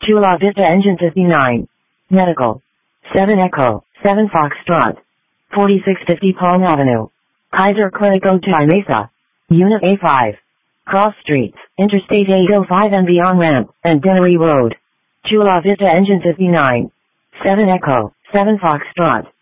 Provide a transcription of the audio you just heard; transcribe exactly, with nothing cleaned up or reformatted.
Chula Vista Engine fifty-nine. Medical. seven Echo, seven Foxtrot. forty-six fifty Palm Avenue. Kaiser Clinic Otay Mesa. Unit A five. Cross Streets, Interstate eight oh five and beyond ramp, and Dennery Road. Chula Vista Engine fifty-nine. seven Echo, seven Foxtrot.